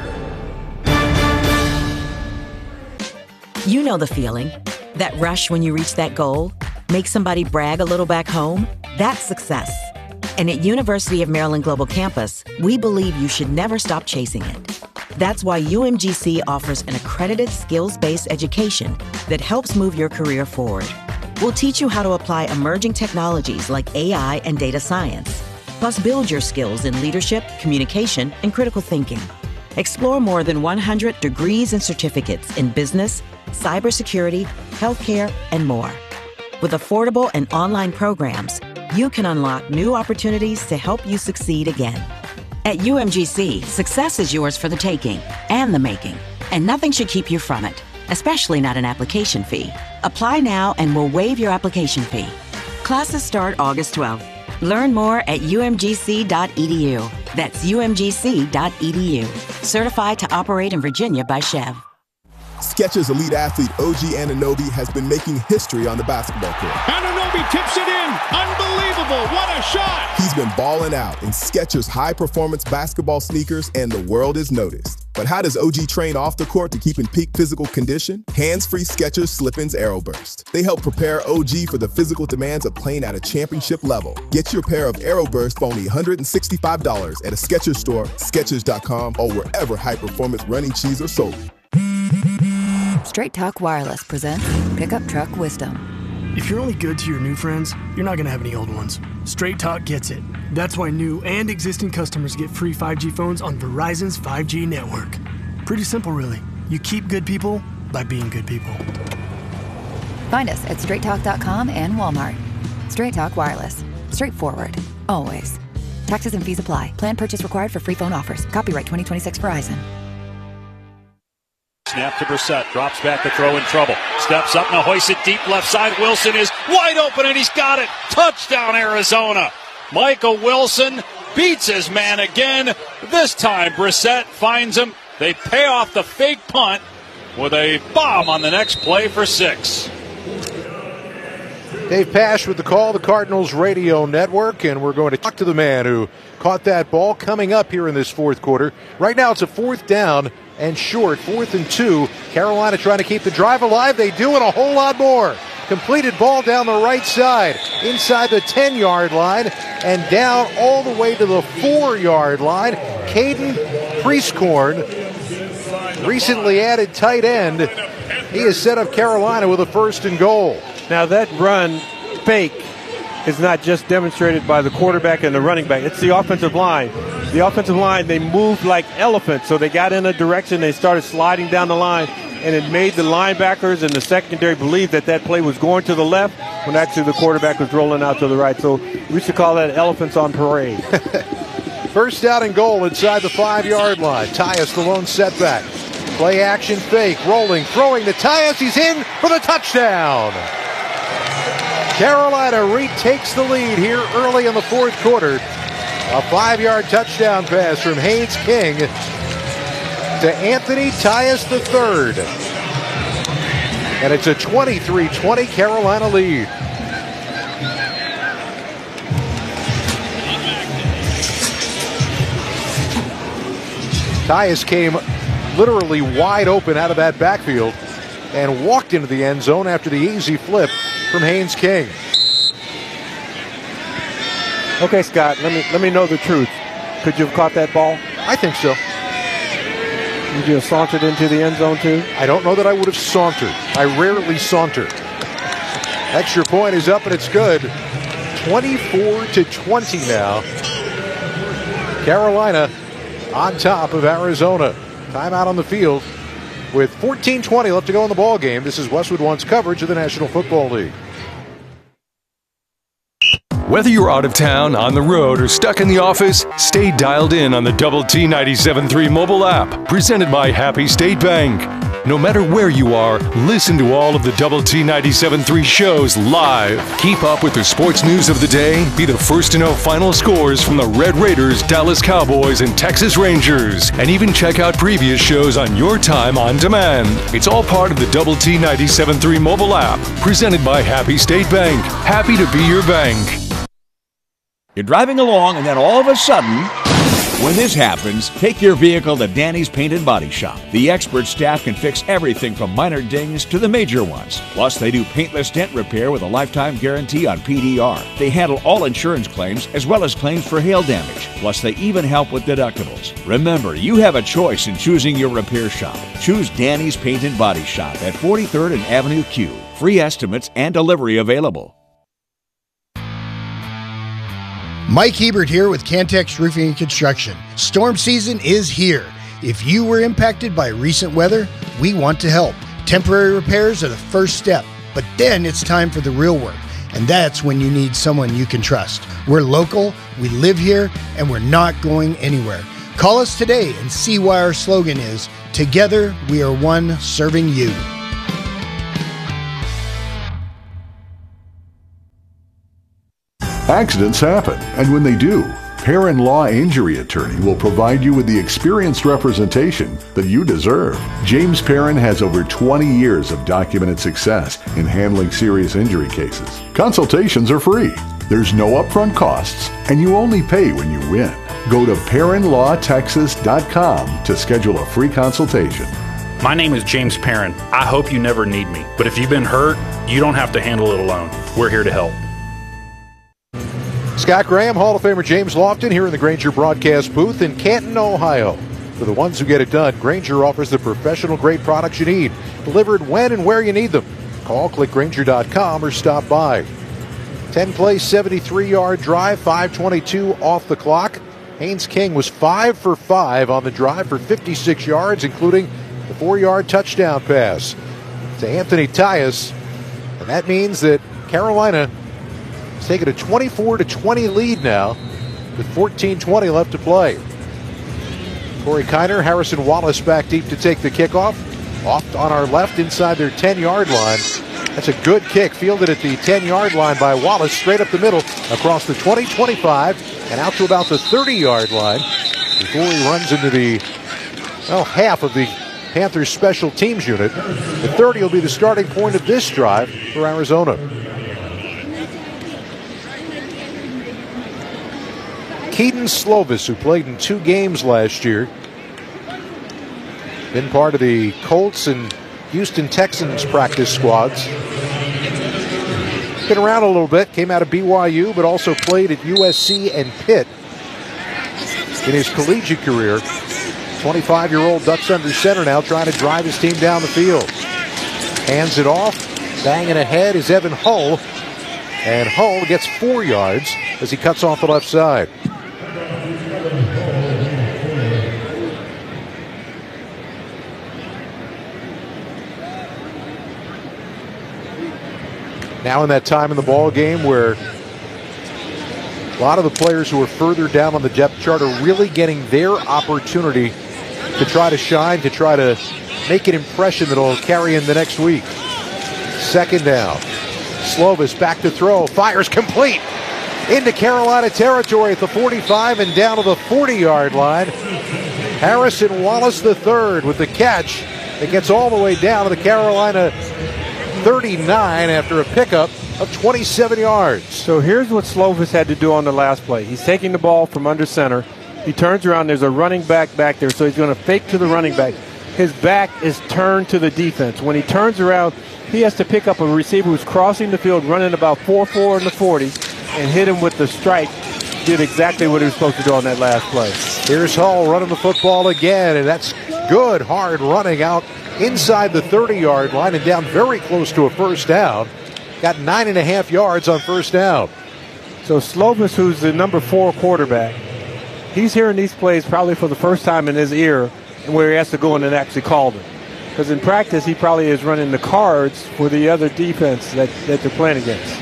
You know the feeling. That rush when you reach that goal. Make somebody brag a little back home. That's success. And at University of Maryland Global Campus, we believe you should never stop chasing it. That's why U M G C offers an accredited skills-based education that helps move your career forward. We'll teach you how to apply emerging technologies like A I and data science, plus build your skills in leadership, communication, and critical thinking. Explore more than one hundred degrees and certificates in business, cybersecurity, healthcare, and more. With affordable and online programs, you can unlock new opportunities to help you succeed again. At U M G C, success is yours for the taking and the making, and nothing should keep you from it, especially not an application fee. Apply now and we'll waive your application fee. Classes start August twelfth. Learn more at U M G C dot E D U. That's U M G C dot E D U. Certified to operate in Virginia by Chev. Skechers elite athlete O G Anunoby has been making history on the basketball court. Anunoby tips it in. Unbelievable. What a shot. He's been balling out in Skechers high-performance basketball sneakers, and the world is noticed. But how does O G train off the court to keep in peak physical condition? Hands-free Skechers Slip-ins Aeroburst. They help prepare O G for the physical demands of playing at a championship level. Get your pair of Aeroburst for only one hundred sixty-five dollars at a Skechers store, Skechers dot com, or wherever high-performance running shoes are sold. Straight Talk Wireless presents Pickup Truck Wisdom. If you're only good to your new friends, you're not going to have any old ones. Straight Talk gets it. That's why new and existing customers get free five G phones on Verizon's five G network. Pretty simple, really. You keep good people by being good people. Find us at straight talk dot com and Walmart. Straight Talk Wireless. Straightforward. Always. Taxes and fees apply. Plan purchase required for free phone offers. Copyright twenty twenty-six Verizon. Snap to Brissett, drops back to throw in trouble. Steps up, now hoists it deep left side. Wilson is wide open and he's got it. Touchdown Arizona. Michael Wilson beats his man again. This time Brissett finds him. They pay off the fake punt with a bomb on the next play for six. Dave Pasch with the call, the Cardinals radio network, and we're going to talk to the man who caught that ball coming up here in this fourth quarter. Right now it's a fourth down and short, fourth and two. Carolina trying to keep the drive alive. They do, and a whole lot more. Completed ball down the right side, inside the ten-yard line, and down all the way to the four-yard line. Caden Prieskorn, recently added tight end. He has set up Carolina with a first and goal. Now that run fake is not just demonstrated by the quarterback and the running back. It's the offensive line. The offensive line, they moved like elephants. So they got in a direction, they started sliding down the line, and it made the linebackers and the secondary believe that that play was going to the left when actually the quarterback was rolling out to the right. So we used to call that elephants on parade. First down and goal inside the five-yard line. Tyus, the lone setback. Play action fake, rolling, throwing to Tyus. He's in for the touchdown. Carolina retakes the lead here early in the fourth quarter. A five-yard touchdown pass from Haynes King to Anthony Tyus the third. And it's a twenty-three twenty Carolina lead. Tyus came literally wide open out of that backfield and walked into the end zone after the easy flip from Haynes King. Okay, Scott, let me let me know the truth. Could you have caught that ball? I think so. Would you have sauntered into the end zone too? I don't know that I would have sauntered. I rarely saunter. Extra point is up and it's good. twenty-four to twenty now. Carolina on top of Arizona. Timeout on the field with fourteen twenty left to go in the ball game. This is Westwood One's coverage of the National Football League. Whether you're out of town, on the road, or stuck in the office, stay dialed in on the Double T ninety-seven point three mobile app, presented by Happy State Bank. No matter where you are, listen to all of the Double T ninety-seven point three shows live. Keep up with the sports news of the day, be the first to know final scores from the Red Raiders, Dallas Cowboys, and Texas Rangers, and even check out previous shows on your time on demand. It's all part of the Double T ninety-seven point three mobile app, presented by Happy State Bank. Happy to be your bank. You're driving along and then all of a sudden, when this happens, take your vehicle to Danny's Paint and Body Shop. The expert staff can fix everything from minor dings to the major ones. Plus, they do paintless dent repair with a lifetime guarantee on P D R. They handle all insurance claims as well as claims for hail damage. Plus, they even help with deductibles. Remember, you have a choice in choosing your repair shop. Choose Danny's Paint and Body Shop at forty-third and Avenue Q. Free estimates and delivery available. Mike Hebert here with Cantex Roofing and Construction. Storm season is here. If you were impacted by recent weather, we want to help. Temporary repairs are the first step, but then it's time for the real work. And that's when you need someone you can trust. We're local, we live here, and we're not going anywhere. Call us today and see why our slogan is, "Together we are one, serving you." Accidents happen, and when they do, Perrin Law Injury Attorney will provide you with the experienced representation that you deserve. James Perrin has over twenty years of documented success in handling serious injury cases. Consultations are free. There's no upfront costs, and you only pay when you win. Go to perrin law texas dot com to schedule a free consultation. My name is James Perrin. I hope you never need me, but if you've been hurt, you don't have to handle it alone. We're here to help. Scott Graham, Hall of Famer James Lofton here in the Grainger broadcast booth in Canton, Ohio. For the ones who get it done, Grainger offers the professional-grade products you need, delivered when and where you need them. Call, click Grainger dot com, or stop by. ten-play, seventy-three-yard drive, five twenty-two off the clock. Haynes King was five for five on the drive for fifty-six yards, including the four-yard touchdown pass to Anthony Tyus. And that means that Carolina has taken a twenty-four to twenty lead now with fourteen twenty left to play. Corey Kiner, Harrison Wallace back deep to take the kickoff. Off on our left inside their ten-yard line. That's a good kick, fielded at the ten-yard line by Wallace, straight up the middle, across the twenty, twenty-five, and out to about the thirty-yard line before he runs into the, well, half of the Panthers special teams unit. The thirty will be the starting point of this drive for Arizona. Keaton Slovis, who played in two games last year, been part of the Colts and Houston Texans practice squads. Been around a little bit, came out of B Y U, but also played at U S C and Pitt in his collegiate career. twenty-five-year-old Ducks under center now, trying to drive his team down the field. Hands it off, banging ahead is Evan Hull, and Hull gets four yards as he cuts off the left side. Now in that time in the ball game where a lot of the players who are further down on the depth chart are really getting their opportunity to try to shine, to try to make an impression that will carry in the next week. Second down. Slovis back to throw. Fires complete into Carolina territory at the forty-five and down to the forty-yard line. Harrison Wallace the third with the catch that gets all the way down to the Carolina thirty-nine after a pickup of twenty-seven yards. So here's what Slovis had to do on the last play. He's taking the ball from under center. He turns around. There's a running back back there, so he's going to fake to the running back. His back is turned to the defense. When he turns around, he has to pick up a receiver who's crossing the field, running about four four in the forty, and hit him with the strike. Did exactly what he was supposed to do on that last play. Here's Hull running the football again, and that's good, hard running out inside the thirty-yard line and down very close to a first down. Got nine and a half yards on first down. So Slovis, who's the number four quarterback, he's hearing these plays probably for the first time in his ear, where he has to go in and actually call them. Because in practice, he probably is running the cards for the other defense that, that they're playing against.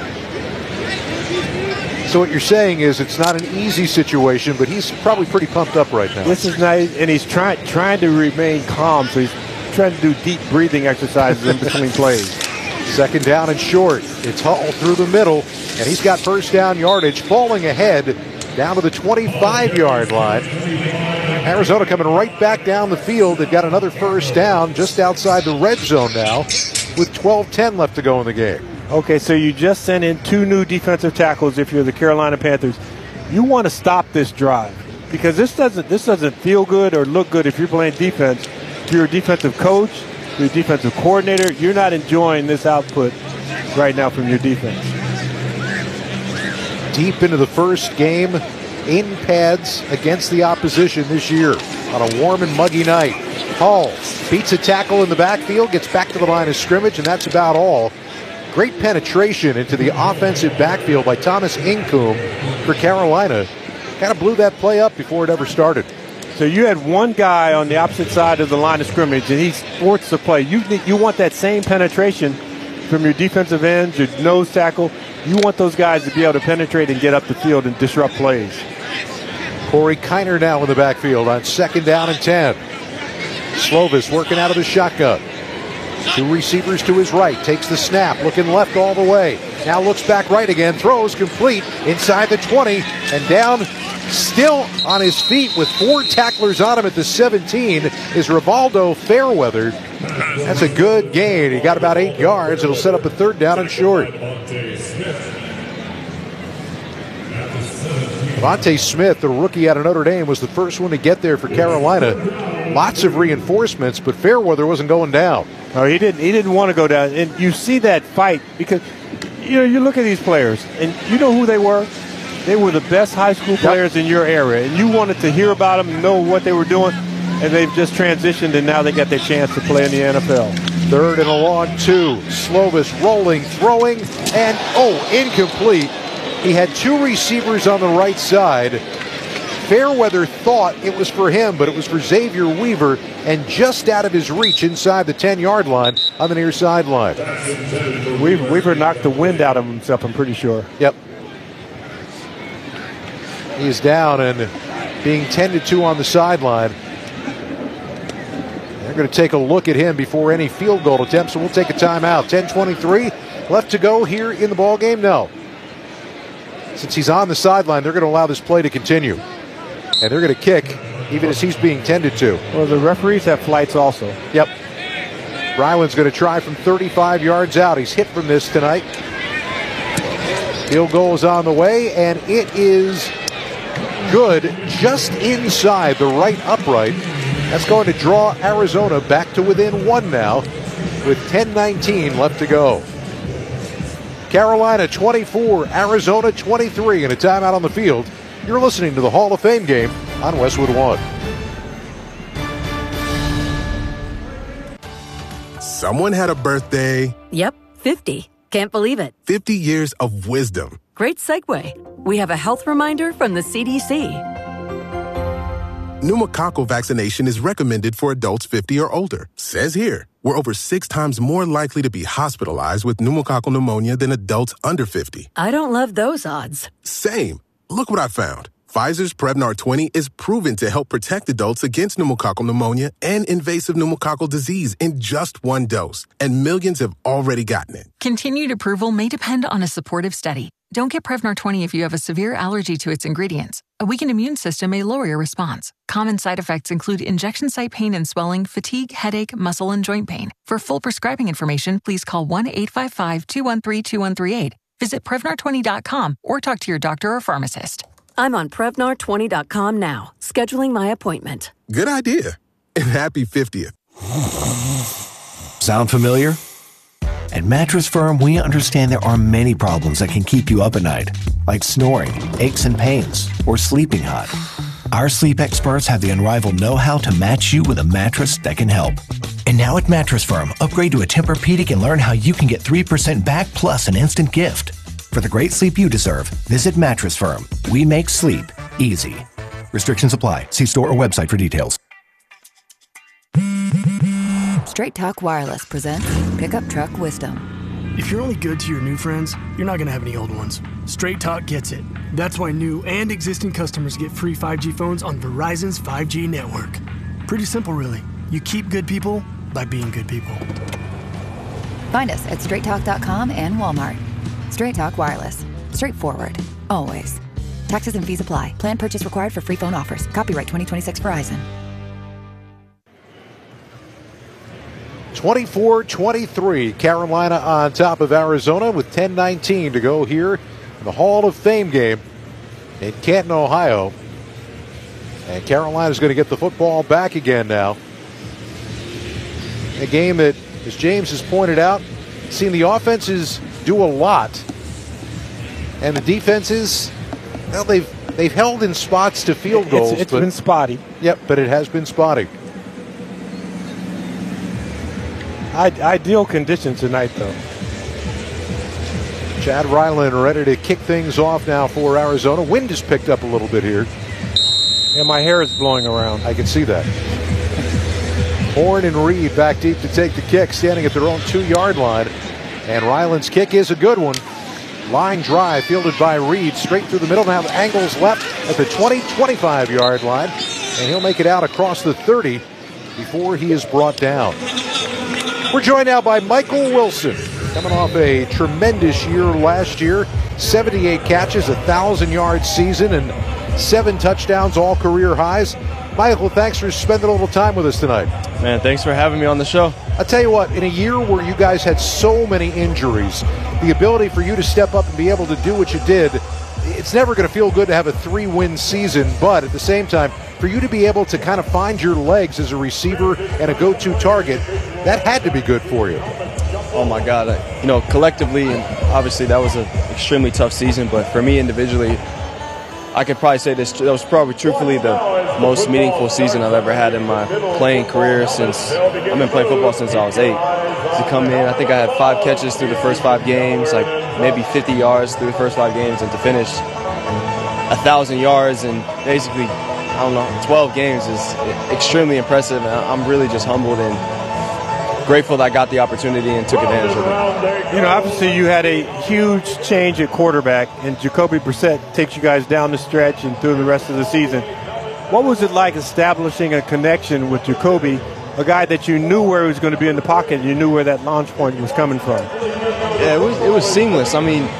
So what you're saying is it's not an easy situation, but he's probably pretty pumped up right now. This is nice, and he's trying trying to remain calm, so he's trying to do deep breathing exercises in between plays. Second down and short. It's Hull through the middle, and he's got first down yardage, falling ahead down to the twenty-five-yard line. Arizona coming right back down the field. They've got another first down just outside the red zone now with twelve ten left to go in the game. Okay, so you just sent in two new defensive tackles if you're the Carolina Panthers. You want to stop this drive because this doesn't this doesn't feel good or look good if you're playing defense. If you're a defensive coach, you're a defensive coordinator, you're not enjoying this output right now from your defense. Deep into the first game in pads against the opposition this year on a warm and muggy night. Hull beats a tackle in the backfield, gets back to the line of scrimmage, and that's about all. Great penetration into the offensive backfield by Thomas Incoom for Carolina. Kind of blew that play up before it ever started. So you had one guy on the opposite side of the line of scrimmage, and he forced the play. You you want that same penetration from your defensive ends, your nose tackle, you want those guys to be able to penetrate and get up the field and disrupt plays. Corey Kiner now in the backfield on second down and ten. Slovis working out of the shotgun. Two receivers to his right. Takes the snap, looking left all the way. Now looks back right again. Throws complete inside the twenty and down still on his feet with four tacklers on him at the seventeen is Rivaldo Fairweather. That's a good gain. He got about eight yards. It'll set up a third down and short. Devontae Smith, the rookie out of Notre Dame, was the first one to get there for Carolina. Lots of reinforcements, but Fairweather wasn't going down. No, he didn't. He didn't want to go down. And you see that fight because you know you look at these players, and you know who they were. They were the best high school players yep. in your area, and you wanted to hear about them and know what they were doing. And they've just transitioned, and now they got their chance to play in the N F L. Third and a long two. Slovis rolling, throwing, and oh, incomplete. He had two receivers on the right side. Fairweather thought it was for him, but it was for Xavier Weaver, and just out of his reach inside the ten-yard line on the near sideline. Weaver, Weaver knocked the wind out of himself, I'm pretty sure. Yep. He's down and being tended to on the sideline. They're going to take a look at him before any field goal attempts, so we'll take a timeout. ten twenty-three left to go here in the ballgame? No. Since he's on the sideline, they're going to allow this play to continue. And they're going to kick even as he's being tended to. Well, the referees have flights also. Yep. Ryland's going to try from thirty-five yards out. He's hit from this tonight. Field goal is on the way, and it is good just inside the right upright. That's going to draw Arizona back to within one now with ten nineteen left to go. Carolina twenty-four, Arizona twenty-three, and a timeout on the field. You're listening to the Hall of Fame game on Westwood One. Someone had a birthday. Yep, fifty. Can't believe it. fifty years of wisdom. Great segue. We have a health reminder from the C D C. Pneumococcal vaccination is recommended for adults fifty or older. Says here, we're over six times more likely to be hospitalized with pneumococcal pneumonia than adults under fifty. I don't love those odds. Same. Look what I found. Pfizer's Prevnar twenty is proven to help protect adults against pneumococcal pneumonia and invasive pneumococcal disease in just one dose. And millions have already gotten it. Continued approval may depend on a supportive study. Don't get Prevnar twenty if you have a severe allergy to its ingredients. A weakened immune system may lower your response. Common side effects include injection site pain and swelling, fatigue, headache, muscle, and joint pain. For full prescribing information, please call one eight five five, two one three, two one three eight. Visit Prevnar twenty dot com or talk to your doctor or pharmacist. I'm on Prevnar twenty dot com now, scheduling my appointment. Good idea. And happy fiftieth. Sound familiar? At Mattress Firm, we understand there are many problems that can keep you up at night, like snoring, aches and pains, or sleeping hot. Our sleep experts have the unrivaled know-how to match you with a mattress that can help. And now at Mattress Firm, upgrade to a Tempur-Pedic and learn how you can get three percent back plus an instant gift. For the great sleep you deserve, visit Mattress Firm. We make sleep easy. Restrictions apply. See store or website for details. Straight Talk Wireless presents Pickup Truck Wisdom. If you're only good to your new friends, you're not going to have any old ones. Straight Talk gets it. That's why new and existing customers get free five G phones on Verizon's five G network. Pretty simple, really. You keep good people by being good people. Find us at straight talk dot com and Walmart. Straight Talk Wireless. Straightforward. Always. Taxes and fees apply. Plan purchase required for free phone offers. Copyright twenty twenty-six Verizon. twenty-four twenty-three, Carolina on top of Arizona with ten nineteen to go here in the Hall of Fame game in Canton, Ohio. And Carolina's going to get the football back again now. A game that, as James has pointed out, seen the offenses do a lot. And the defenses, well, they've they've held in spots to field goals. It's, it's but, been spotty. Yep, but it has been spotty. Ideal conditions tonight, though. Chad Ryland ready to kick things off now for Arizona. Wind has picked up a little bit here. And my hair is blowing around. I can see that. Horn and Reed back deep to take the kick, standing at their own two-yard line. And Ryland's kick is a good one. Line drive fielded by Reed, straight through the middle. Now the angle's left at the twenty, twenty-five yard line. And he'll make it out across the thirty before he is brought down. We're joined now by Michael Wilson, coming off a tremendous year last year. seventy-eight catches, a thousand yard season, and seven touchdowns, all career highs. Michael, thanks for spending a little time with us tonight. Man, thanks for having me on the show. I'll tell you what, in a year where you guys had so many injuries, the ability for you to step up and be able to do what you did, it's never going to feel good to have a three-win season, but at the same time, for you to be able to kind of find your legs as a receiver and a go-to target, that had to be good for you. Oh my God, I, you know, collectively, and obviously that was an extremely tough season, but for me individually, I could probably say this, that was probably truthfully the most meaningful season I've ever had in my playing career since, I've been playing football since I was eight. To come in, I think I had five catches through the first five games, like maybe fifty yards through the first five games, and to finish a thousand yards in basically, I don't know, twelve games is extremely impressive, and I'm really just humbled and grateful that I got the opportunity and took advantage of it. You know, obviously you had a huge change at quarterback, and Jacoby Brissett takes you guys down the stretch and through the rest of the season. What was it like establishing a connection with Jacoby, a guy that you knew where he was going to be in the pocket, you knew where that launch point was coming from? Yeah, it was, it was seamless. I mean,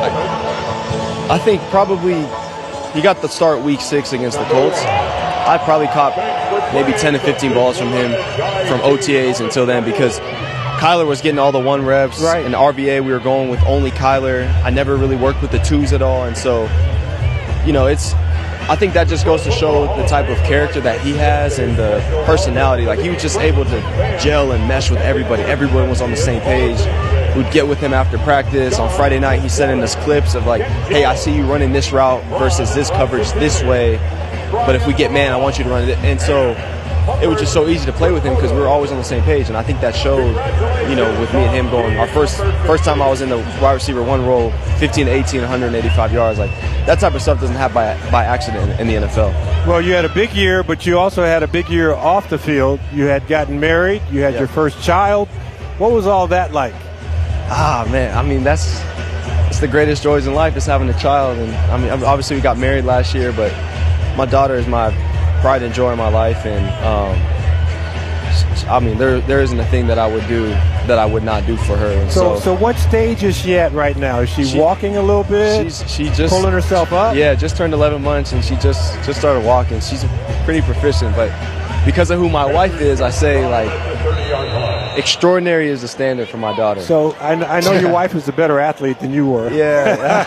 I, I think probably he got the start week six against the Colts. I probably caught maybe ten to fifteen balls from him from O T As until then, because Kyler was getting all the one reps. Right. In R B A, we were going with only Kyler. I never really worked with the twos at all. And so, you know, it's, I think that just goes to show the type of character that he has and the personality. Like, he was just able to gel and mesh with everybody. Everyone was on the same page. We'd get with him after practice. On Friday night, he sent in us clips of like, hey, I see you running this route versus this coverage this way, but if we get man, I want you to run it. And so it was just so easy to play with him because we were always on the same page. And I think that showed, you know, with me and him going, our first first time I was in the wide receiver one role, fifteen to eighteen, one hundred eighty-five yards, like that type of stuff doesn't happen by, by accident in, in the N F L. Well, you had a big year, but you also had a big year off the field. You had gotten married. You had yeah. your first child. What was all that like? Ah, man, I mean, that's it's the greatest joys in life is having a child. And I mean, obviously we got married last year, but my daughter is my pride and joy in my life. And um, I mean, there there isn't a thing that I would do that I would not do for her. And so, so, so what stage is she at right now? Is she, she walking a little bit? She's she just pulling herself up. Yeah, just turned eleven months, and she just just started walking. She's pretty proficient, but because of who my wife is, I say like extraordinary is the standard for my daughter. So I, I know your wife is a better athlete than you were. Yeah,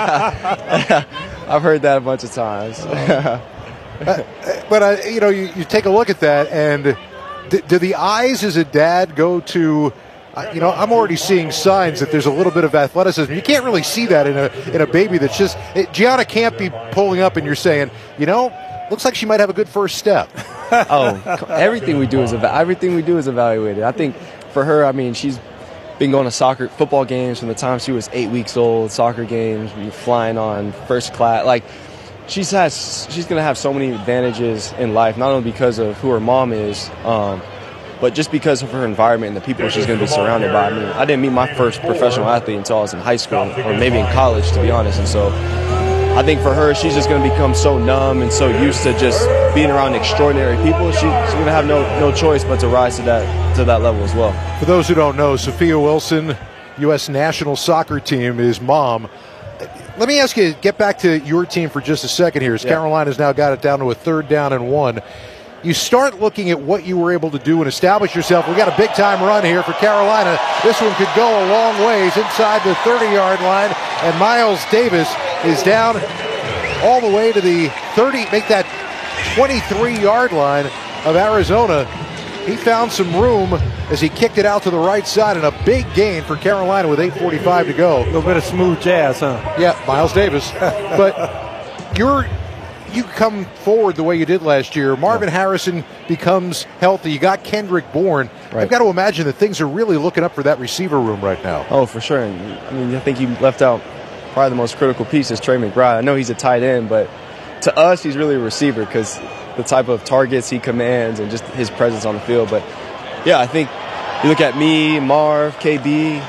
I've heard that a bunch of times. uh, but uh, you know, you, you take a look at that, and do, do the eyes as a dad go to? Uh, you know, I'm already seeing signs that there's a little bit of athleticism. You can't really see that in a in a baby that's just. It, Gianna can't be pulling up, and you're saying, you know, looks like she might have a good first step. Oh, everything we do is eva- everything we do is evaluated. I think for her, I mean, she's been going to soccer football games from the time she was eight weeks old. Soccer games, flying on first class. Like, she's has she's gonna have so many advantages in life, not only because of who her mom is, um, but just because of her environment and the people she's gonna be surrounded by. I mean, I didn't meet my first professional athlete until I was in high school, or maybe in college, to be honest. And so I think for her, she's just going to become so numb and so used to just being around extraordinary people. She, she's going to have no no choice but to rise to that to that level as well. For those who don't know, Sophia Wilson, U S national soccer team, is mom. Let me ask you, get back to your team for just a second here. As yeah. Carolina's now got it down to a third down and one. You start looking at what you were able to do and establish yourself. We got a big-time run here for Carolina. This one could go a long ways inside the thirty-yard line, and Miles Davis is down all the way to the thirty, make that twenty-three-yard line of Arizona. He found some room as he kicked it out to the right side, and a big gain for Carolina with eight forty-five to go. A little bit of smooth jazz, huh? Yeah, Miles Davis. But you're... you come forward the way you did last year. Marvin yeah. Harrison becomes healthy. You got Kendrick Bourne. Right. I've got to imagine that things are really looking up for that receiver room right now. Oh, for sure. I mean, I think you left out probably the most critical piece is Trey McBride. I know he's a tight end, but to us, he's really a receiver because the type of targets he commands and just his presence on the field. But, yeah, I think you look at me, Marv, K B,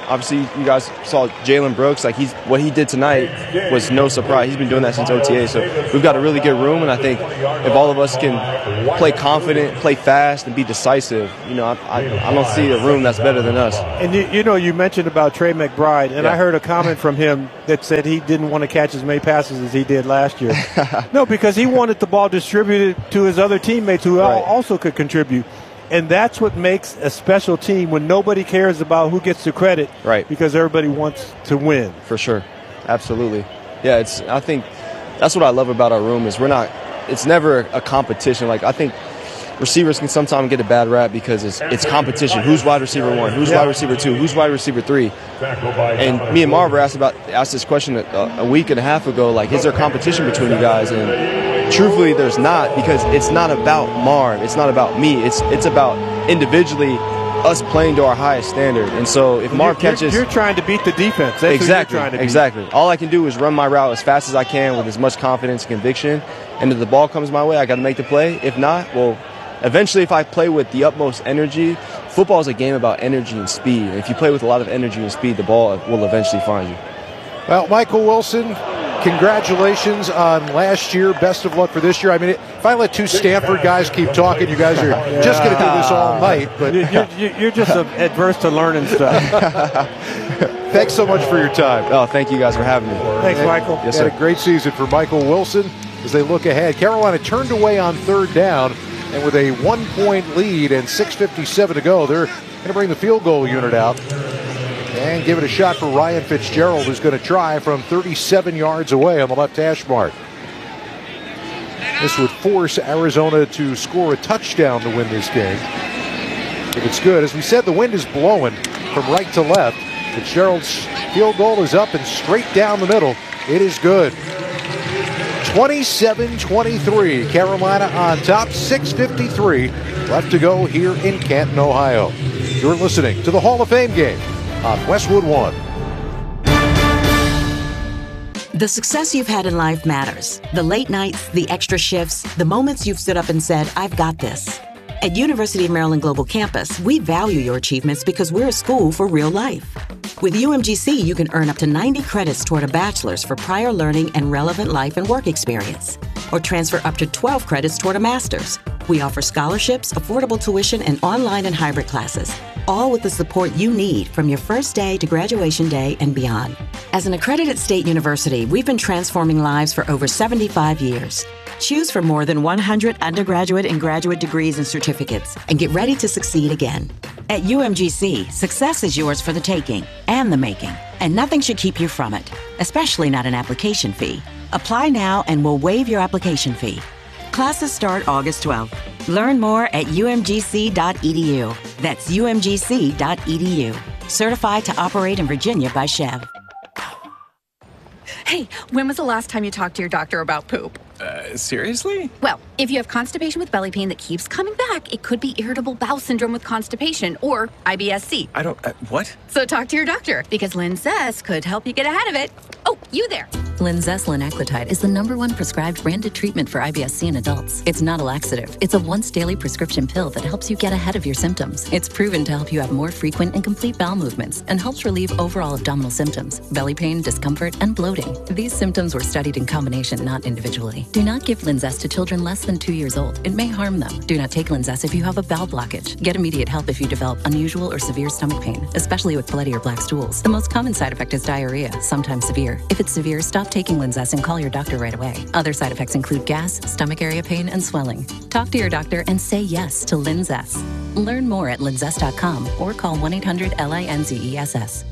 obviously, you guys saw Jalen Brooks. Like he's what he did tonight was no surprise. He's been doing that since O T A. So we've got a really good room, and I think if all of us can play confident, play fast, and be decisive, you know, I, I, I don't see a room that's better than us. And you, you know, you mentioned about Trey McBride, and Yeah. I heard a comment from him that said he didn't want to catch as many passes as he did last year. No, because he wanted the ball distributed to his other teammates who Right. also could contribute. And that's what makes a special team when nobody cares about who gets the credit, Right. because everybody wants to win. For sure. Absolutely. Yeah, it's I think that's what I love about our room is we're not it's never a competition. Like I think receivers can sometimes get a bad rap because it's it's competition. Who's wide receiver one? Who's wide receiver two? Who's wide receiver three? And me and Marv were asked about asked this question a, a week and a half ago. Like, is there competition between you guys? And truthfully, there's not, because it's not about Marv. It's not about me. It's it's about individually us playing to our highest standard. And so if Marv you're, catches, you're, you're trying to beat the defense. That's exactly, what you're trying to exactly. beat. All I can do is run my route as fast as I can with as much confidence and conviction. And if the ball comes my way, I got to make the play. If not, well, eventually, if I play with the utmost energy, football is a game about energy and speed. And if you play with a lot of energy and speed, the ball will eventually find you. Well, Michael Wilson, congratulations on last year. Best of luck for this year. I mean, if I let two Stanford guys keep talking, you guys are yeah. just going to do this all night. But you're, you're, you're just adverse to learning stuff. Thanks so much for your time. Oh, thank you guys for having me. Thanks, and, Michael. Yes, sir. Had a great season for Michael Wilson as they look ahead. Carolina turned away on third down, and with a one-point lead and six fifty-seven to go, they're going to bring the field goal unit out and give it a shot for Ryan Fitzgerald, who's going to try from thirty-seven yards away on the left hash mark. This would force Arizona to score a touchdown to win this game. If it's good, as we said, the wind is blowing from right to left. Fitzgerald's field goal is up and straight down the middle. It is good. twenty-seven twenty-three, Carolina on top, six fifty-three left to go here in Canton, Ohio. You're listening to the Hall of Fame game on Westwood One. The success you've had in life matters. The late nights, the extra shifts, the moments you've stood up and said, I've got this. At University of Maryland Global Campus, we value your achievements because we're a school for real life. With U M G C, you can earn up to ninety credits toward a bachelor's for prior learning and relevant life and work experience, or transfer up to twelve credits toward a master's. We offer scholarships, affordable tuition, and online and hybrid classes, all with the support you need from your first day to graduation day and beyond. As an accredited state university, we've been transforming lives for over seventy-five years. Choose from more than one hundred undergraduate and graduate degrees and certificates, and get ready to succeed again. At U M G C, success is yours for the taking and the making, and nothing should keep you from it, especially not an application fee. Apply now and we'll waive your application fee. Classes start August twelfth. Learn more at U M G C dot E D U. That's U M G C dot E D U. Certified to operate in Virginia by Chev. Hey, when was the last time you talked to your doctor about poop? Uh, seriously? Well, if you have constipation with belly pain that keeps coming back, it could be irritable bowel syndrome with constipation, or I B S C. I don't, uh, what? So talk to your doctor, because Linzess could help you get ahead of it. Oh, you there. Linzess linaclotide is the number one prescribed branded treatment for I B S C in adults. It's not a laxative. It's a once daily prescription pill that helps you get ahead of your symptoms. It's proven to help you have more frequent and complete bowel movements and helps relieve overall abdominal symptoms, belly pain, discomfort, and bloating. These symptoms were studied in combination, not individually. Do not give Linzess to children less than two years old. It may harm them. Do not take Linzess if you have a bowel blockage. Get immediate help if you develop unusual or severe stomach pain, especially with bloody or black stools. The most common side effect is diarrhea, sometimes severe. If it's severe, stop taking Linzess and call your doctor right away. Other side effects include gas, stomach area pain, and swelling. Talk to your doctor and say yes to Linzess. Learn more at linzess dot com or call one eight hundred L I N Z E S S.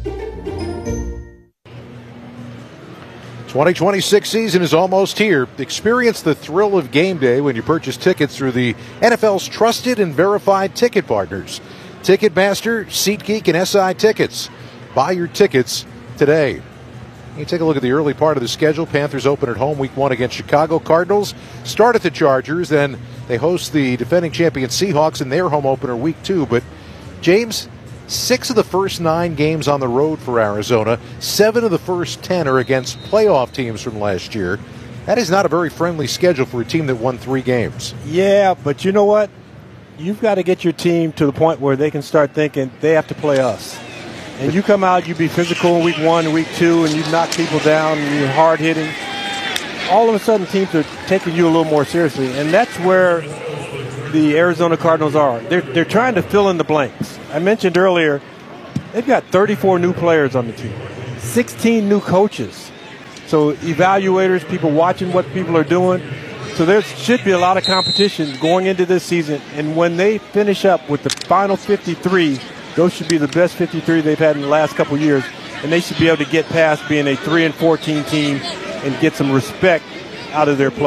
twenty twenty-six season is almost here. Experience the thrill of game day when you purchase tickets through the N F L's trusted and verified ticket partners, Ticketmaster, SeatGeek, and S I Tickets. Buy your tickets today. You take a look at the early part of the schedule. Panthers open at home week one against Chicago. Cardinals start at the Chargers. Then they host the defending champion Seahawks in their home opener week two. But, James, six of the first nine games on the road for Arizona. Seven of the first ten are against playoff teams from last year. That is not a very friendly schedule for a team that won three games. Yeah, but you know what? You've got to get your team to the point where they can start thinking they have to play us. and you come out, you be physical in week one, week two, and you knock people down, and you're hard hitting, all of a sudden teams are taking you a little more seriously. And that's where the Arizona Cardinals are. They're, they're trying to fill in the blanks. I mentioned earlier, they've got thirty-four new players on the team, sixteen new coaches. So evaluators, people watching what people are doing. So there should be a lot of competition going into this season. And when they finish up with the final fifty-three, those should be the best fifty-three they've had in the last couple of years. And they should be able to get past being a three and fourteen team and get some respect out of their play.